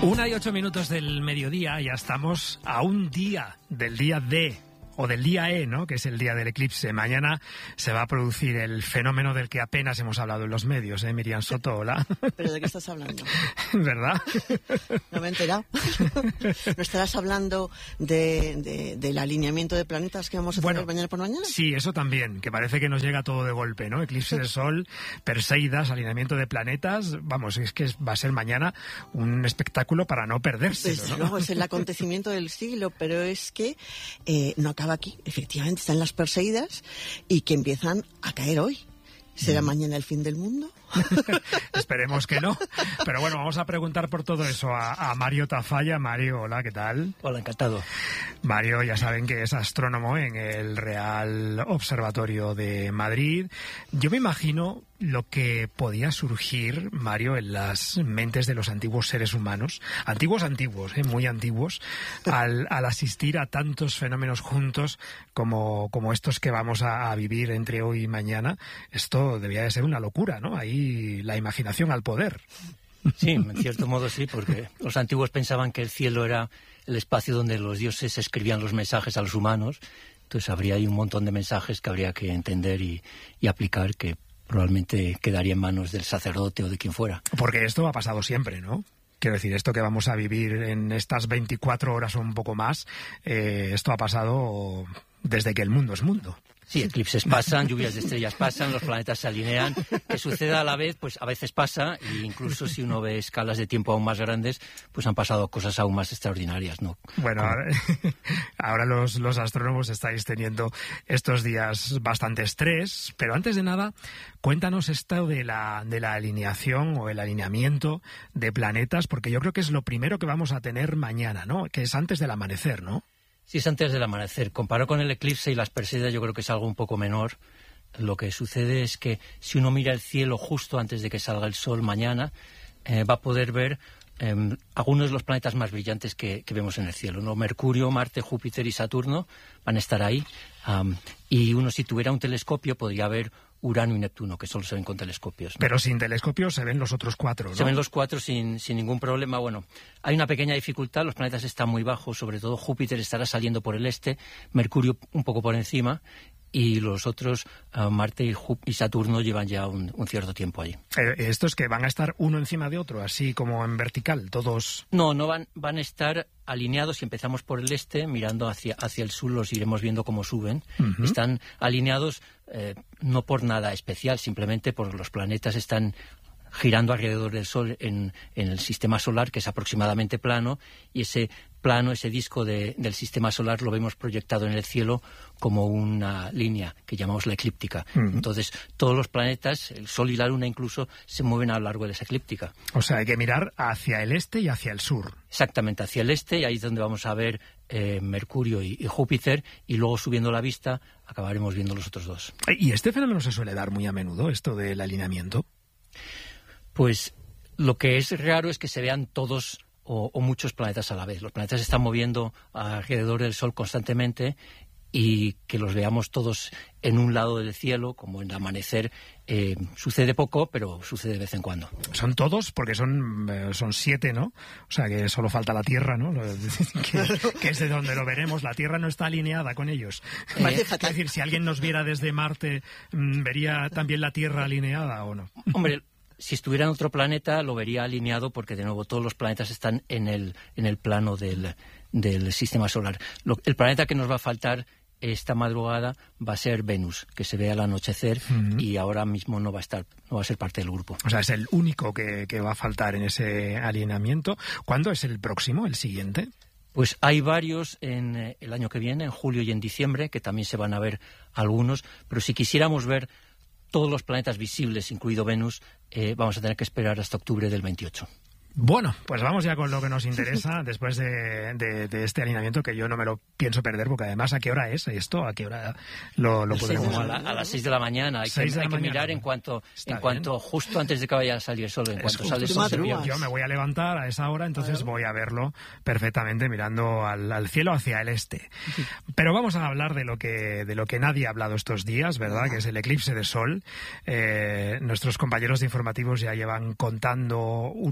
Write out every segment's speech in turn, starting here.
1:08 del mediodía, ya estamos a un día del día D, o del día E, ¿no?, que es el día del eclipse. Mañana se va a producir el fenómeno del que apenas hemos hablado en los medios, ¿eh? Miriam Soto, hola. ¿Pero de qué estás hablando? ¿Verdad? No me he enterado. ¿No estarás hablando del alineamiento de planetas que vamos a tener mañana por mañana? Sí, eso también, que parece que nos llega todo de golpe, ¿no? Eclipse de sol, Perseidas, alineamiento de planetas. Vamos, es que va a ser mañana un espectáculo para no perdérselo, Desde ¿no? luego, es el acontecimiento del siglo, pero es que no acaba aquí. Efectivamente, están las Perseidas y que empiezan a caer hoy. ¿Será mañana el fin del mundo? Esperemos que no. Pero bueno, vamos a preguntar por todo eso a Mario Tafalla. Mario, hola, ¿qué tal? Hola, encantado. Mario, ya saben que es astrónomo en el Real Observatorio de Madrid. Yo me imagino lo que podía surgir, Mario, en las mentes de los antiguos seres humanos, antiguos, muy antiguos, al asistir a tantos fenómenos juntos como estos que vamos a vivir entre hoy y mañana. Esto debía de ser una locura, ¿no? Ahí la imaginación al poder. Sí, en cierto modo sí, porque los antiguos pensaban que el cielo era el espacio donde los dioses escribían los mensajes a los humanos. Entonces habría ahí un montón de mensajes que habría que entender y aplicar, que probablemente quedaría en manos del sacerdote o de quien fuera. Porque esto ha pasado siempre, ¿no? Quiero decir, esto que vamos a vivir en estas 24 horas o un poco más, esto ha pasado desde que el mundo es mundo. Sí, eclipses pasan, lluvias de estrellas pasan, los planetas se alinean. Que suceda a la vez, pues a veces pasa, e incluso si uno ve escalas de tiempo aún más grandes, pues han pasado cosas aún más extraordinarias, ¿no? Bueno, ahora los astrónomos estáis teniendo estos días bastante estrés, pero antes de nada, cuéntanos esto de la alineación o el alineamiento de planetas, porque yo creo que es lo primero que vamos a tener mañana, ¿no? Que es antes del amanecer, ¿no? Sí, es antes del amanecer. Comparado con el eclipse y las Perseidas, yo creo que es algo un poco menor. Lo que sucede es que si uno mira el cielo justo antes de que salga el sol mañana, va a poder ver algunos de los planetas más brillantes que vemos en el cielo, ¿no? Mercurio, Marte, Júpiter y Saturno van a estar ahí. Y uno, si tuviera un telescopio, podría ver Urano y Neptuno, que solo se ven con telescopios, ¿no? Pero sin telescopio se ven los otros cuatro, ¿no? Se ven los cuatro sin ningún problema. Bueno, hay una pequeña dificultad, los planetas están muy bajos, sobre todo Júpiter estará saliendo por el este, Mercurio un poco por encima, y los otros, Marte y Saturno, llevan ya un cierto tiempo allí. ¿Estos que van a estar uno encima de otro, así como en vertical, todos? No van a estar alineados. Si empezamos por el este, mirando hacia el sur, los iremos viendo cómo suben. Uh-huh. Están alineados no por nada especial, simplemente porque los planetas están girando alrededor del Sol en el sistema solar, que es aproximadamente plano, y ese plano, ese disco del sistema solar, lo vemos proyectado en el cielo como una línea que llamamos la eclíptica. Uh-huh. Entonces, todos los planetas, el Sol y la Luna incluso, se mueven a lo largo de esa eclíptica. O sea, hay que mirar hacia el este y hacia el sur. Exactamente, hacia el este, y ahí es donde vamos a ver Mercurio y Júpiter, y luego, subiendo la vista, acabaremos viendo los otros dos. ¿Y este fenómeno se suele dar muy a menudo, esto del alineamiento? Pues lo que es raro es que se vean todos o muchos planetas a la vez. Los planetas se están moviendo alrededor del Sol constantemente, y que los veamos todos en un lado del cielo, como en el amanecer, sucede poco, pero sucede de vez en cuando. ¿Son todos? Porque son 7, ¿no? O sea, que solo falta la Tierra, ¿no? que es de donde lo veremos. La Tierra no está alineada con ellos. Es decir, si alguien nos viera desde Marte, ¿vería también la Tierra alineada o no? Hombre, si estuviera en otro planeta lo vería alineado, porque de nuevo todos los planetas están en el plano del sistema solar. El planeta que nos va a faltar esta madrugada va a ser Venus, que se ve al anochecer. Uh-huh. Y ahora mismo no va a ser parte del grupo. O sea, es el único que va a faltar en ese alineamiento. ¿Cuándo es el próximo, el siguiente? Pues hay varios en el año que viene, en julio y en diciembre, que también se van a ver algunos, pero si quisiéramos ver todos los planetas visibles, incluido Venus, vamos a tener que esperar hasta octubre del 28. Bueno, pues vamos ya con lo que nos interesa después de este alineamiento, que yo no me lo pienso perder, porque además, ¿a qué hora es esto? ¿A qué hora lo podremos? A las 6 de la mañana. Hay que mirar en cuanto justo antes de que vaya a salir el sol, en cuanto sale el sol. Yo me voy a levantar a esa hora, entonces voy a verlo perfectamente mirando al cielo hacia el este. Sí. Pero vamos a hablar de lo que nadie ha hablado estos días, ¿verdad? Que es el eclipse de sol. Nuestros compañeros de informativos ya llevan contando unas semanas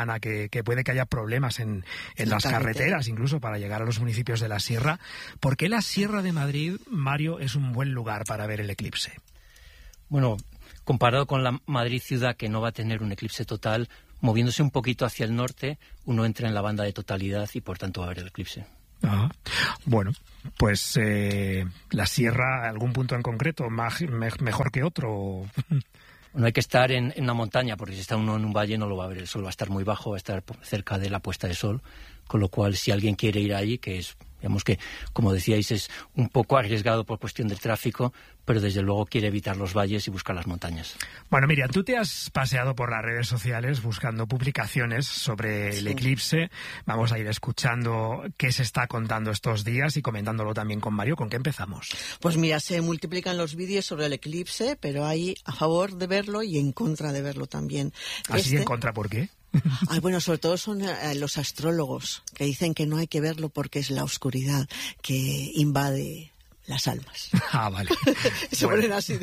semana que puede que haya problemas en las carreteras, incluso para llegar a los municipios de la sierra. ¿Por qué la Sierra de Madrid, Mario, es un buen lugar para ver el eclipse? Bueno, comparado con la Madrid ciudad, que no va a tener un eclipse total, moviéndose un poquito hacia el norte, uno entra en la banda de totalidad y por tanto va a ver el eclipse. Ah, bueno, pues la sierra, ¿algún punto en concreto mejor que otro? No hay que estar en una montaña, porque si está uno en un valle no lo va a ver, el sol va a estar muy bajo, va a estar cerca de la puesta de sol, con lo cual si alguien quiere ir allí, que es, digamos que, como decíais, es un poco arriesgado por cuestión del tráfico, pero desde luego quiere evitar los valles y buscar las montañas. Bueno, Miriam, tú te has paseado por las redes sociales buscando publicaciones sobre el eclipse. Vamos a ir escuchando qué se está contando estos días y comentándolo también con Mario. ¿Con qué empezamos? Pues mira, se multiplican los vídeos sobre el eclipse, pero hay a favor de verlo y en contra de verlo también. ¿Así en contra por qué? Bueno, sobre todo son los astrólogos que dicen que no hay que verlo porque es la oscuridad que invade las almas. Ah, vale. Se ponen así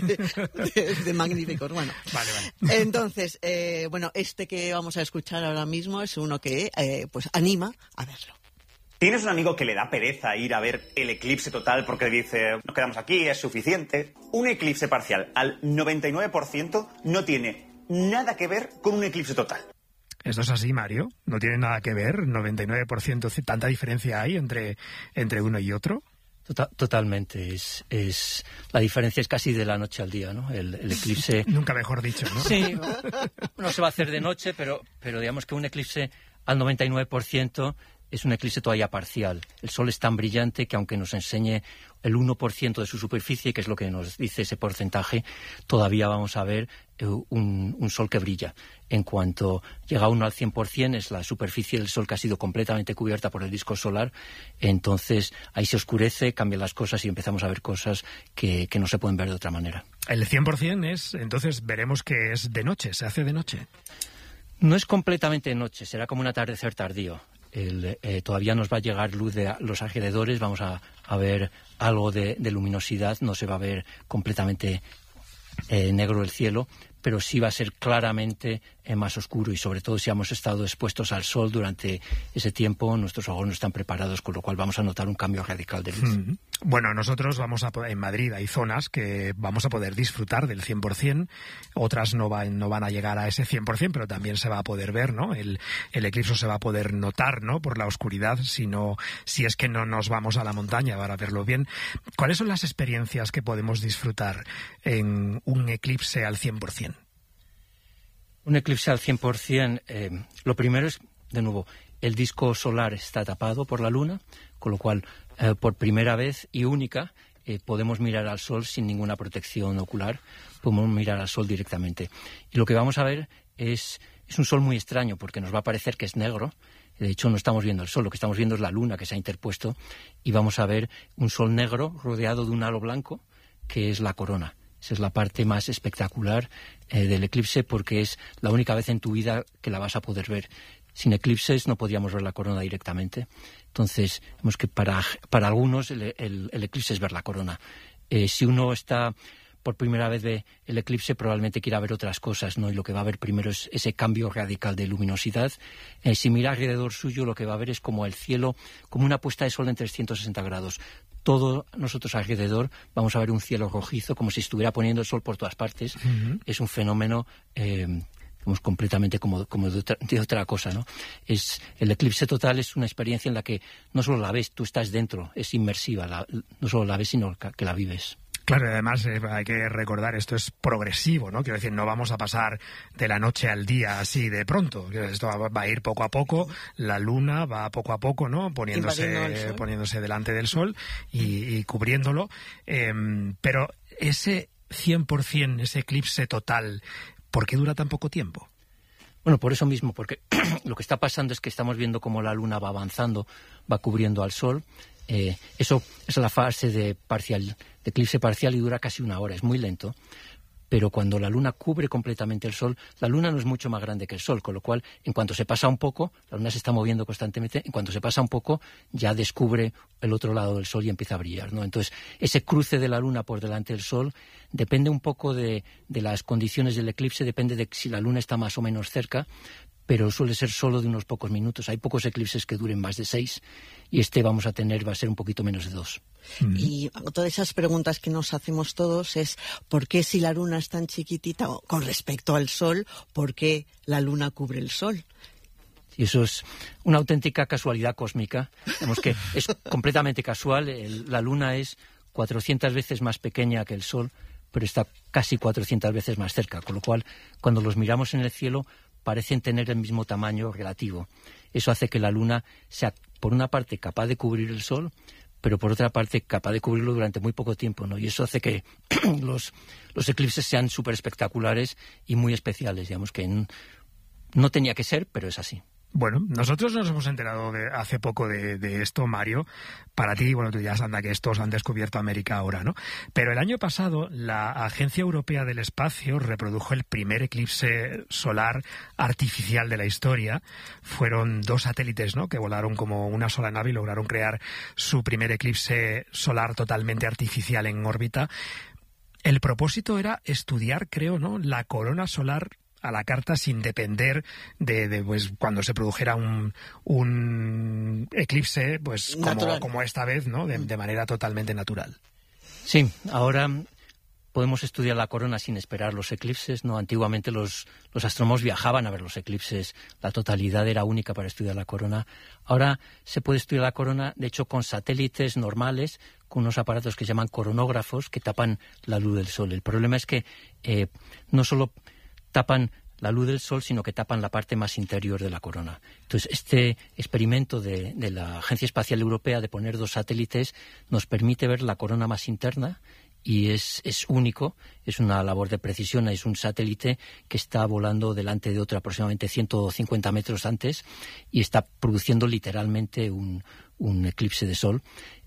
de magníficos. Bueno, vale. Entonces, bueno, este que vamos a escuchar ahora mismo es uno que pues anima a verlo. ¿Tienes un amigo que le da pereza ir a ver el eclipse total porque dice, nos quedamos aquí, es suficiente? Un eclipse parcial al 99% no tiene nada que ver con un eclipse total. ¿Esto es así, Mario? ¿No tiene nada que ver? ¿99%? ¿Tanta diferencia hay entre uno y otro? Totalmente. La diferencia es casi de la noche al día, ¿no? El eclipse... Nunca mejor dicho, ¿no? Sí, no se va a hacer de noche, pero digamos que un eclipse al 99% es un eclipse todavía parcial. El sol es tan brillante que aunque nos enseñe el 1% de su superficie, que es lo que nos dice ese porcentaje, todavía vamos a ver un sol que brilla. En cuanto llega uno al 100%, es la superficie del sol que ha sido completamente cubierta por el disco solar, entonces ahí se oscurece, cambian las cosas y empezamos a ver cosas que no se pueden ver de otra manera. El 100% es, entonces veremos que es de noche, se hace de noche. No es completamente de noche, será como un atardecer tardío. Todavía nos va a llegar luz de los alrededores, vamos a ver algo de luminosidad, no se va a ver completamente negro el cielo, pero sí va a ser claramente más oscuro y sobre todo si hemos estado expuestos al sol durante ese tiempo, nuestros ojos no están preparados, con lo cual vamos a notar un cambio radical de luz. Bueno, nosotros en Madrid hay zonas que vamos a poder disfrutar del 100%, otras no van a llegar a ese 100%, pero también se va a poder ver, ¿no? El eclipse se va a poder notar, ¿no? Por la oscuridad, si es que no nos vamos a la montaña para verlo bien. ¿Cuáles son las experiencias que podemos disfrutar en un eclipse al 100%? Un eclipse al 100%, lo primero es, de nuevo, el disco solar está tapado por la luna, con lo cual, por primera vez y única, podemos mirar al sol sin ninguna protección ocular, podemos mirar al sol directamente. Y lo que vamos a ver es un sol muy extraño, porque nos va a parecer que es negro. De hecho, no estamos viendo el sol, lo que estamos viendo es la luna que se ha interpuesto, y vamos a ver un sol negro rodeado de un halo blanco, que es la corona. Esa es la parte más espectacular del eclipse, porque es la única vez en tu vida que la vas a poder ver. Sin eclipses no podíamos ver la corona directamente. Entonces, vemos que para algunos el eclipse es ver la corona. Si uno está por primera vez ve el eclipse, probablemente quiera ver otras cosas, ¿no? Y lo que va a ver primero es ese cambio radical de luminosidad. Si mira alrededor suyo, lo que va a ver es como el cielo, como una puesta de sol en 360 grados. Todo nosotros alrededor vamos a ver un cielo rojizo, como si estuviera poniendo el sol por todas partes. Uh-huh. Es un fenómeno completamente como de otra cosa, ¿no? El eclipse total es una experiencia en la que no solo la ves, tú estás dentro, es inmersiva, no solo la ves, sino que la vives. Claro, y además hay que recordar, esto es progresivo, ¿no? Quiero decir, no vamos a pasar de la noche al día así de pronto. Esto va a ir poco a poco, la luna va poco a poco, ¿no? Poniéndose delante del sol y cubriéndolo. Pero ese 100%, ese eclipse total, ¿por qué dura tan poco tiempo? Bueno, por eso mismo, porque lo que está pasando es que estamos viendo cómo la luna va avanzando, va cubriendo al sol. Eso es la fase de eclipse parcial y dura casi una hora, es muy lento, pero cuando la luna cubre completamente el sol, la luna no es mucho más grande que el sol, con lo cual, en cuanto se pasa un poco, la luna se está moviendo constantemente, en cuanto se pasa un poco, ya descubre el otro lado del sol y empieza a brillar, ¿no? Entonces, ese cruce de la luna por delante del sol depende un poco de las condiciones del eclipse, depende de si la luna está más o menos cerca, pero suele ser solo de unos pocos minutos. Hay pocos eclipses que duren más de 6 y va a ser un poquito menos de 2. Y todas esas preguntas que nos hacemos todos es ¿por qué si la luna es tan chiquitita con respecto al Sol, por qué la luna cubre el Sol? Y eso es una auténtica casualidad cósmica. Digamos que es completamente casual. La luna es 400 veces más pequeña que el Sol, pero está casi 400 veces más cerca, con lo cual cuando los miramos en el cielo parecen tener el mismo tamaño relativo. Eso hace que la luna sea, por una parte, capaz de cubrir el Sol, pero por otra parte capaz de cubrirlo durante muy poco tiempo, ¿no? Y eso hace que los eclipses sean súper espectaculares y muy especiales, digamos que no tenía que ser, pero es así. Bueno, nosotros nos hemos enterado hace poco de esto, Mario. Para ti, bueno, tú dirás, anda, que estos han descubierto América ahora, ¿no? Pero el año pasado, la Agencia Europea del Espacio reprodujo el primer eclipse solar artificial de la historia. Fueron 2 satélites, ¿no?, que volaron como una sola nave y lograron crear su primer eclipse solar totalmente artificial en órbita. El propósito era estudiar, creo, ¿no?, la corona solar a la carta sin depender de pues cuando se produjera un eclipse pues como esta vez, ¿no?, de manera totalmente natural. Sí, ahora podemos estudiar la corona sin esperar los eclipses, ¿no? Antiguamente los astrónomos viajaban a ver los eclipses, la totalidad era única para estudiar la corona. Ahora se puede estudiar la corona, de hecho, con satélites normales, con unos aparatos que se llaman coronógrafos que tapan la luz del Sol. El problema es que no solo tapan la luz del Sol, sino que tapan la parte más interior de la corona. Entonces, este experimento de la Agencia Espacial Europea de poner 2 satélites nos permite ver la corona más interna y es único, es una labor de precisión. Es un satélite que está volando delante de otro aproximadamente 150 metros antes y está produciendo literalmente un eclipse de Sol.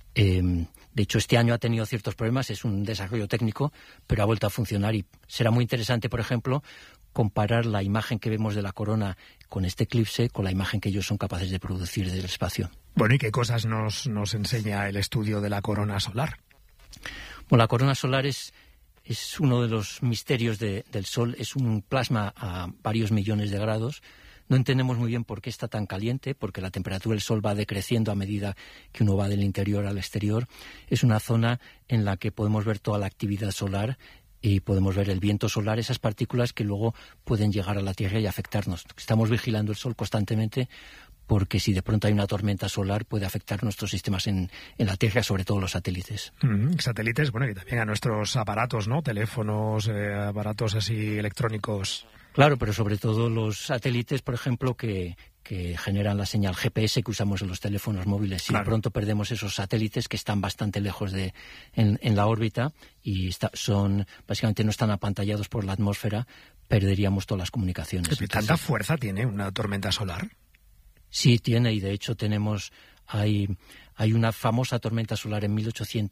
De hecho, este año ha tenido ciertos problemas, es un desarrollo técnico, pero ha vuelto a funcionar y será muy interesante, por ejemplo, comparar la imagen que vemos de la corona con este eclipse con la imagen que ellos son capaces de producir del espacio. Bueno, ¿y qué cosas nos enseña el estudio de la corona solar? Bueno, la corona solar es uno de los misterios del Sol, es un plasma a varios millones de grados. No entendemos muy bien por qué está tan caliente, porque la temperatura del Sol va decreciendo a medida que uno va del interior al exterior. Es una zona en la que podemos ver toda la actividad solar y podemos ver el viento solar, esas partículas que luego pueden llegar a la Tierra y afectarnos. Estamos vigilando el Sol constantemente porque si de pronto hay una tormenta solar puede afectar nuestros sistemas en la Tierra, sobre todo los satélites. Satélites, bueno, y también a nuestros aparatos, ¿no? Teléfonos, aparatos así electrónicos. Claro, pero sobre todo los satélites, por ejemplo, que generan la señal GPS que usamos en los teléfonos móviles. Si de pronto perdemos esos satélites que están bastante lejos en la órbita y básicamente no están apantallados por la atmósfera, perderíamos todas las comunicaciones. ¿Tanta fuerza tiene una tormenta solar? Sí, tiene, y de hecho hay una famosa tormenta solar en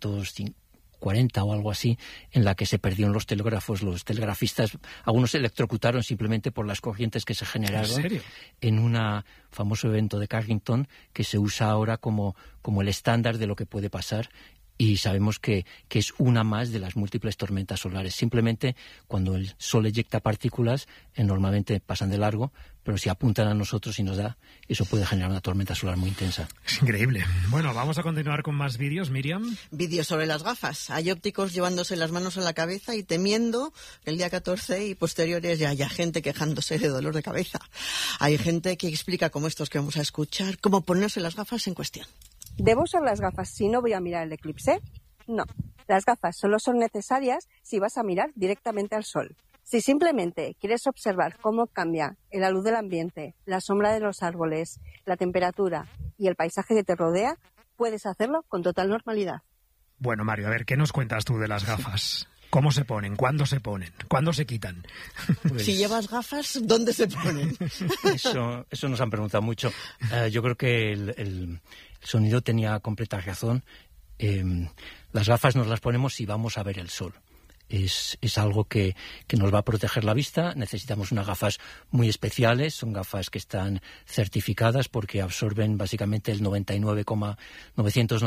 1840 o algo así, en la que se perdieron los telégrafos, los telegrafistas, algunos se electrocutaron simplemente por las corrientes que se generaron. ¿En serio? En un famoso evento de Carrington que se usa ahora como el estándar de lo que puede pasar. Y sabemos que es una más de las múltiples tormentas solares. Simplemente cuando el Sol eyecta partículas, normalmente pasan de largo, pero si apuntan a nosotros y nos da, eso puede generar una tormenta solar muy intensa. Es increíble. Bueno, vamos a continuar con más vídeos, Miriam. Vídeos sobre las gafas. Hay ópticos llevándose las manos a la cabeza y temiendo que el día 14 y posteriores ya haya gente quejándose de dolor de cabeza. Hay gente que explica, como estos que vamos a escuchar, cómo ponerse las gafas en cuestión. ¿Debo usar las gafas si no voy a mirar el eclipse? No. Las gafas solo son necesarias si vas a mirar directamente al Sol. Si simplemente quieres observar cómo cambia la luz del ambiente, la sombra de los árboles, la temperatura y el paisaje que te rodea, puedes hacerlo con total normalidad. Bueno, Mario, a ver, ¿qué nos cuentas tú de las gafas? ¿Cómo se ponen? ¿Cuándo se ponen? ¿Cuándo se quitan? Pues, si llevas gafas, ¿dónde se ponen? Eso nos han preguntado mucho. Yo creo que el sonido tenía completa razón. Las gafas nos las ponemos si vamos a ver el Sol. Es algo que nos va a proteger la vista. Necesitamos unas gafas muy especiales. Son gafas que están certificadas porque absorben básicamente el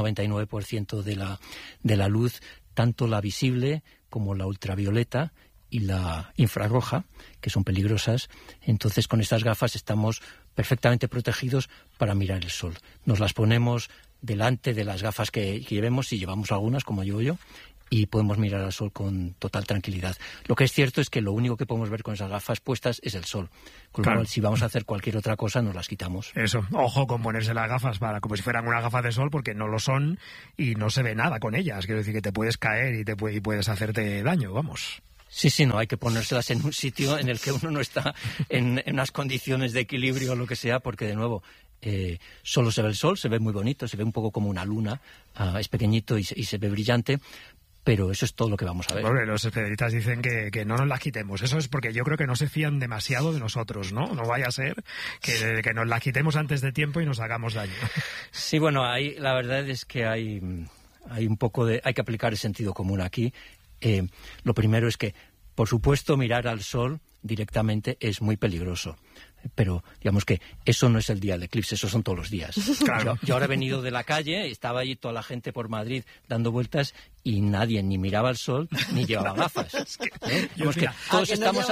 99,999% de la luz, tanto la visible como la ultravioleta, y la infrarroja, que son peligrosas. Entonces, con estas gafas estamos perfectamente protegidos para mirar el sol. Nos las ponemos delante de las gafas que llevemos, si llevamos algunas, como llevo yo, y podemos mirar al sol con total tranquilidad. Lo que es cierto es que lo único que podemos ver con esas gafas puestas es el sol. Con lo cual, si vamos a hacer cualquier otra cosa, nos las quitamos. Eso, ojo con ponerse las gafas como si fueran una gafa de sol, porque no lo son y no se ve nada con ellas. Quiero decir que te puedes caer y puedes hacerte daño, vamos. Sí, no, hay que ponérselas en un sitio en el que uno no está en unas condiciones de equilibrio o lo que sea, porque de nuevo solo se ve el sol, se ve muy bonito, se ve un poco como una luna, es pequeñito y se ve brillante, pero eso es todo lo que vamos a ver. Bueno, los especialistas dicen que no nos las quitemos. Eso es porque yo creo que no se fían demasiado de nosotros, ¿no? No vaya a ser que nos las quitemos antes de tiempo y nos hagamos daño. Sí, bueno, la verdad es que hay un poco hay que aplicar el sentido común aquí. Lo primero es que, por supuesto, mirar al sol directamente es muy peligroso. Pero digamos que eso no es el día del eclipse, eso son todos los días. Claro. Yo ahora he venido de la calle, estaba allí toda la gente por Madrid dando vueltas y nadie ni miraba al sol ni llevaba gafas. Todos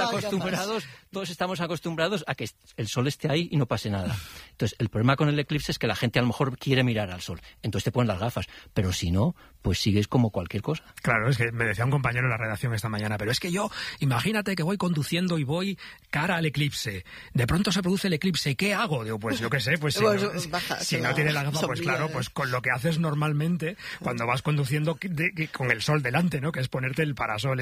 estamos acostumbrados a que el sol esté ahí y no pase nada. Entonces, el problema con el eclipse es que la gente a lo mejor quiere mirar al sol, entonces te ponen las gafas, pero si no, pues sigues como cualquier cosa. Claro, es que me decía un compañero en la redacción esta mañana, pero es que yo, imagínate que voy conduciendo y voy cara al eclipse, de pronto se produce el eclipse, ¿qué hago? Digo, pues yo qué sé, pues si no tienes la gafa, pues claro, pues con lo que haces normalmente cuando vas conduciendo con el sol delante, ¿no? Que es ponerte el parasol.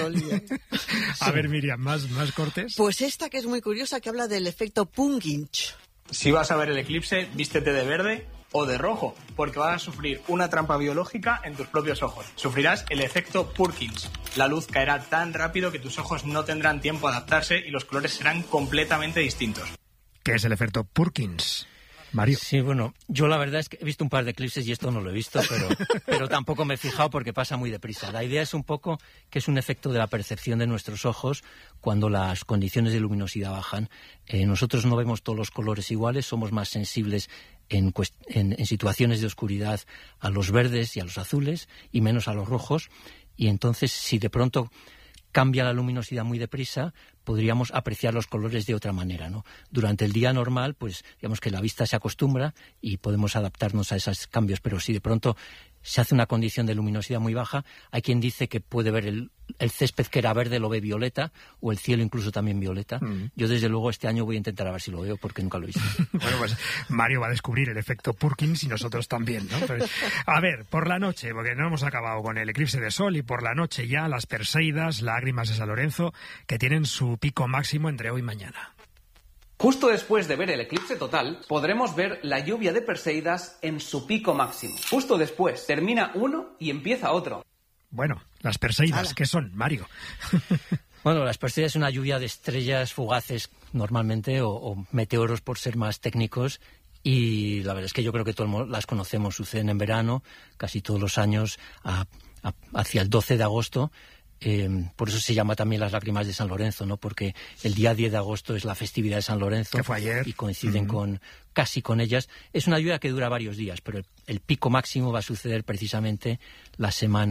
A ver, Miriam, más cortes. Pues esta que es muy curiosa, que habla del efecto Punghinch. Si vas a ver el eclipse, vístete de verde o de rojo, porque vas a sufrir una trampa biológica en tus propios ojos. Sufrirás el efecto Purkinje. La luz caerá tan rápido que tus ojos no tendrán tiempo a adaptarse y los colores serán completamente distintos. ¿Qué es el efecto Purkinje, Mario? Sí, bueno, yo la verdad es que he visto un par de eclipses y esto no lo he visto, pero tampoco me he fijado porque pasa muy deprisa. La idea es un poco que es un efecto de la percepción de nuestros ojos cuando las condiciones de luminosidad bajan. Nosotros no vemos todos los colores iguales, somos más sensibles en situaciones de oscuridad a los verdes y a los azules y menos a los rojos, y entonces si de pronto cambia la luminosidad muy deprisa, podríamos apreciar los colores de otra manera, ¿no? Durante el día normal, pues digamos que la vista se acostumbra y podemos adaptarnos a esos cambios, pero si de pronto se hace una condición de luminosidad muy baja, hay quien dice que puede ver el césped que era verde lo ve violeta, o el cielo incluso también violeta. Yo desde luego este año voy a intentar a ver si lo veo, porque nunca lo he visto. Bueno, pues Mario va a descubrir el efecto Purkinje y nosotros también, ¿no? Pero, a ver, por la noche, porque no hemos acabado con el eclipse de sol, y por la noche ya las Perseidas, lágrimas de San Lorenzo, que tienen su pico máximo entre hoy y mañana. Justo después de ver el eclipse total, podremos ver la lluvia de Perseidas en su pico máximo. Justo después, termina uno y empieza otro. Bueno, las Perseidas, ¿qué son, Mario? Bueno, las Perseidas es una lluvia de estrellas fugaces normalmente, o meteoros por ser más técnicos, y la verdad es que yo creo que todos las conocemos, suceden en verano, casi todos los años, hacia el 12 de agosto. Por eso se llama también las lágrimas de San Lorenzo, ¿no? Porque el día 10 de agosto es la festividad de San Lorenzo, que fue ayer, y coinciden casi con ellas. Es una lluvia que dura varios días, pero el pico máximo va a suceder precisamente la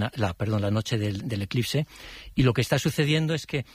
noche del eclipse. Y lo que está sucediendo es que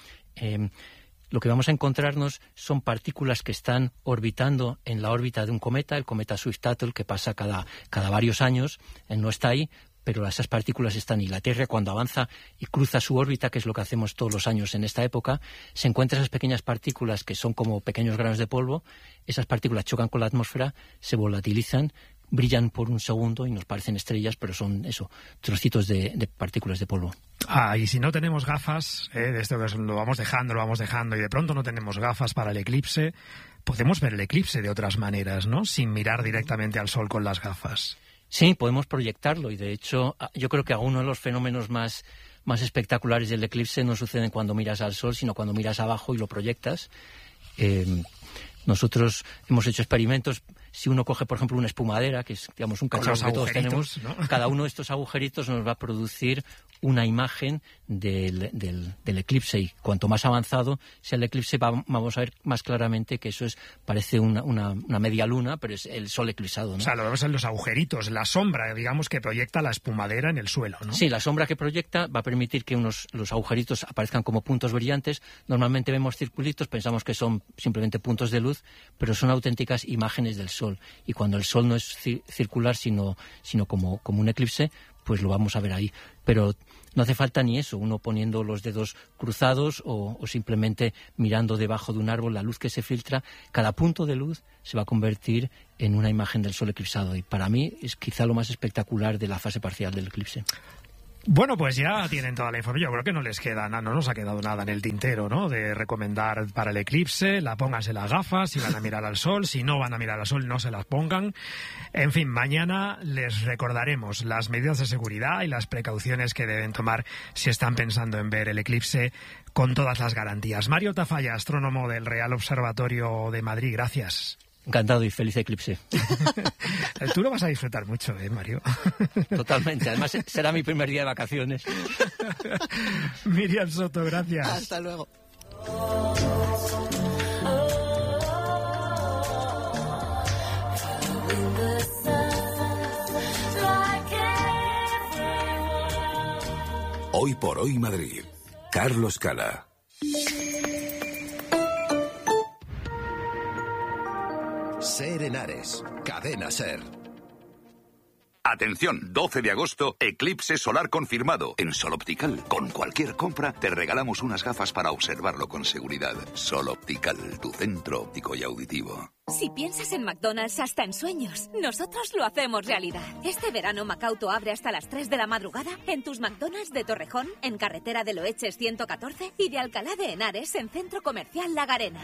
lo que vamos a encontrarnos son partículas que están orbitando en la órbita de un cometa, el cometa Swift-Tuttle, que pasa cada varios años. Él no está ahí, pero esas partículas están, y la Tierra, cuando avanza y cruza su órbita, que es lo que hacemos todos los años en esta época, se encuentra esas pequeñas partículas que son como pequeños granos de polvo. Esas partículas chocan con la atmósfera, se volatilizan, brillan por un segundo y nos parecen estrellas, pero son trocitos de partículas de polvo. Y si no tenemos gafas, de esto que lo vamos dejando, y de pronto no tenemos gafas para el eclipse, podemos ver el eclipse de otras maneras, ¿no? Sin mirar directamente al sol con las gafas. Sí, podemos proyectarlo, y de hecho yo creo que algunos de los fenómenos más espectaculares del eclipse no suceden cuando miras al sol, sino cuando miras abajo y lo proyectas. Nosotros hemos hecho experimentos. Si uno coge, por ejemplo, una espumadera, que es, digamos, un cacharro que todos tenemos, ¿no? Cada uno de estos agujeritos nos va a producir una imagen del eclipse, y cuanto más avanzado sea el eclipse vamos a ver más claramente que eso parece una media luna, pero es el sol eclipsado, ¿no? O sea, lo vemos en los agujeritos, la sombra, digamos, que proyecta la espumadera en el suelo, ¿no? Sí, la sombra que proyecta va a permitir que los agujeritos aparezcan como puntos brillantes. Normalmente vemos circulitos, pensamos que son simplemente puntos de luz, pero son auténticas imágenes del sol. Y cuando el sol no es circular, sino como un eclipse, pues lo vamos a ver ahí. Pero no hace falta ni eso, uno poniendo los dedos cruzados o simplemente mirando debajo de un árbol la luz que se filtra. Cada punto de luz se va a convertir en una imagen del sol eclipsado, y para mí es quizá lo más espectacular de la fase parcial del eclipse. Bueno, pues ya tienen toda la información. Yo creo que no les queda nada, no nos ha quedado nada en el tintero, ¿no? De recomendar para el eclipse, pónganse las gafas si van a mirar al sol, si no van a mirar al sol, no se las pongan. En fin, mañana les recordaremos las medidas de seguridad y las precauciones que deben tomar si están pensando en ver el eclipse con todas las garantías. Mario Tafalla, astrónomo del Real Observatorio de Madrid, gracias. Encantado y feliz eclipse. Tú lo vas a disfrutar mucho, Mario. Totalmente. Además, será mi primer día de vacaciones. Miriam Soto, gracias. Hasta luego. Hoy por hoy Madrid. Carlos Cala. Ser Henares, Cadena Ser. Atención, 12 de agosto, eclipse solar confirmado en Sol Optical. Con cualquier compra te regalamos unas gafas para observarlo con seguridad. Sol Optical, tu centro óptico y auditivo. Si piensas en McDonald's hasta en sueños, nosotros lo hacemos realidad. Este verano Macauto abre hasta las 3 de la madrugada en tus McDonald's de Torrejón, en Carretera de Loeches 114 y de Alcalá de Henares en Centro Comercial La Garena.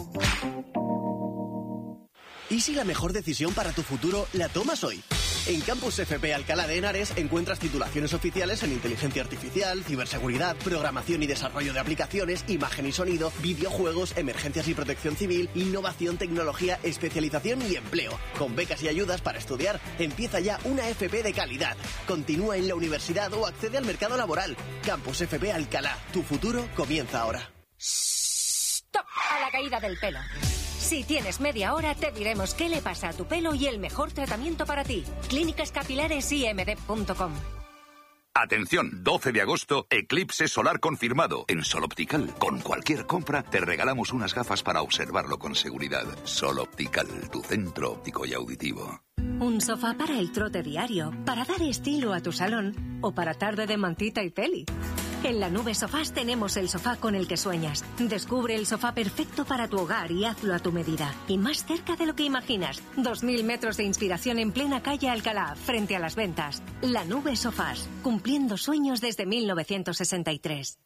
¿Y si la mejor decisión para tu futuro la tomas hoy? En Campus FP Alcalá de Henares encuentras titulaciones oficiales en inteligencia artificial, ciberseguridad, programación y desarrollo de aplicaciones, imagen y sonido, videojuegos, emergencias y protección civil, innovación, tecnología, especialización y empleo. Con becas y ayudas para estudiar, empieza ya una FP de calidad. Continúa en la universidad o accede al mercado laboral. Campus FP Alcalá. Tu futuro comienza ahora. ¡Stop! A la caída del pelo. Si tienes media hora, te diremos qué le pasa a tu pelo y el mejor tratamiento para ti. clínicascapilaresimd.com. Atención, 12 de agosto, eclipse solar confirmado en Sol Optical. Con cualquier compra te regalamos unas gafas para observarlo con seguridad. Sol Optical, tu centro óptico y auditivo. Un sofá para el trote diario, para dar estilo a tu salón o para tarde de mantita y peli. En La Nube Sofás tenemos el sofá con el que sueñas. Descubre el sofá perfecto para tu hogar y hazlo a tu medida. Y más cerca de lo que imaginas. 2000 metros de inspiración en plena calle Alcalá, frente a Las Ventas. La Nube Sofás, cumpliendo sueños desde 1963.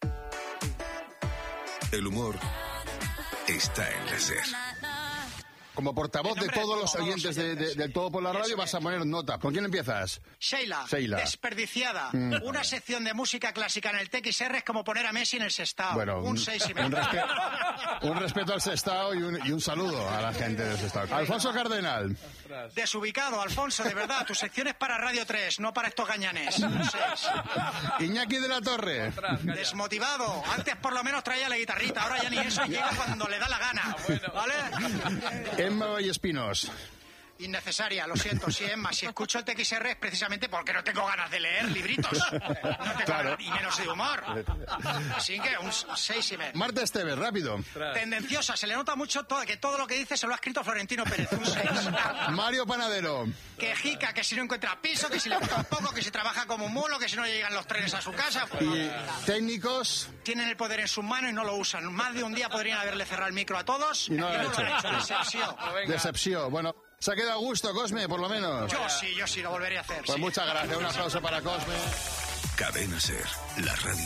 El humor está en la SER. Como portavoz de todos los oyentes del Todo por la Radio vas a poner nota. ¿Con quién empiezas? Sheila. Desperdiciada. Una sección de música clásica en el TXR es como poner a Messi en el Sestao. Bueno, un 6,5. Un respeto al Sestao y un saludo a la gente del Sestao. Alfonso Cardenal. Desubicado, Alfonso, de verdad. Tu sección es para Radio 3, no para estos gañanes. Un 6. Iñaki de la Torre. Desmotivado. Antes por lo menos traía la guitarrita, ahora ya ni eso, y llega cuando le da la gana. ¿Vale? Emma Vallespinos. Innecesaria, lo siento, sí, Emma. Si escucho el TXR es precisamente porque no tengo ganas de leer libritos. No tengo ganas, y menos de humor. Así que un 6,5. Marta Esteves, rápido. Tendenciosa, se le nota mucho que todo lo que dice se lo ha escrito Florentino Pérez. Un 6. Mario Panadero. Quejica, que si no encuentra piso, que si le gusta un poco, que si trabaja como un mulo, que si no llegan los trenes a su casa. Y técnicos. Tienen el poder en sus manos y no lo usan. Más de un día podrían haberle cerrado el micro a todos. Y no lo han hecho. Decepción. Decepción. Bueno, se ha quedado a gusto, Cosme, por lo menos. Yo sí, lo volveré a hacer. Pues sí. Muchas gracias. Un aplauso para Cosme. Cadena SER, la radio